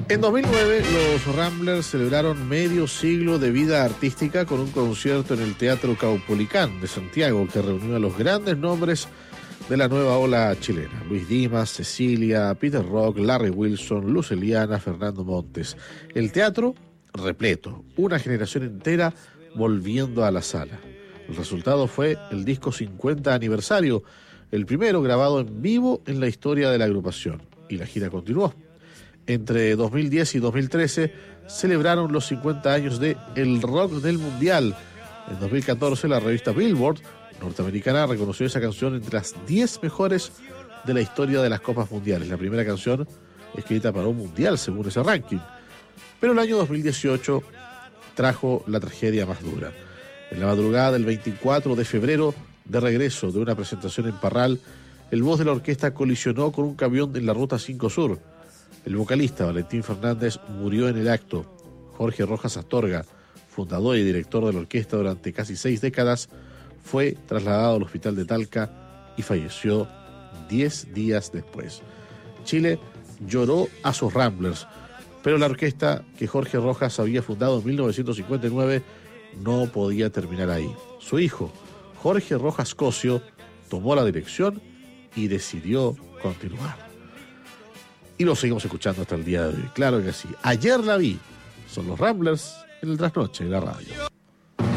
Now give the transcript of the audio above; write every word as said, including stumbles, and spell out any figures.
En dos mil nueve, los Ramblers celebraron medio siglo de vida artística con un concierto en el Teatro Caupolicán de Santiago que reunió a los grandes nombres de la nueva ola chilena: Luis Dimas, Cecilia, Peter Rock, Larry Wilson, Luz Eliana, Fernando Montes. El teatro repleto, una generación entera volviendo a la sala. El resultado fue el disco cincuenta aniversario, el primero grabado en vivo en la historia de la agrupación, y la gira continuó. Entre dos mil diez y dos mil trece celebraron los cincuenta años de El Rock del Mundial. En dos mil catorce la revista Billboard norteamericana reconoció esa canción entre las diez mejores de la historia de las Copas Mundiales, la primera canción escrita para un mundial según ese ranking. Pero el año dos mil dieciocho trajo la tragedia más dura. En la madrugada del veinticuatro de febrero, de regreso de una presentación en Parral, el voz de la orquesta colisionó con un camión en la Ruta cinco Sur. El vocalista Valentín Fernández murió en el acto. Jorge Rojas Astorga, fundador y director de la orquesta durante casi seis décadas, fue trasladado al hospital de Talca y falleció diez días después. Chile lloró a sus Ramblers, pero la orquesta que Jorge Rojas había fundado en mil novecientos cincuenta y nueve no podía terminar ahí. Su hijo, Jorge Rojas Cosio, tomó la dirección y decidió continuar. Y lo seguimos escuchando hasta el día de hoy. Claro que sí. Ayer la vi. Son los Ramblers en el Trasnoche de la radio.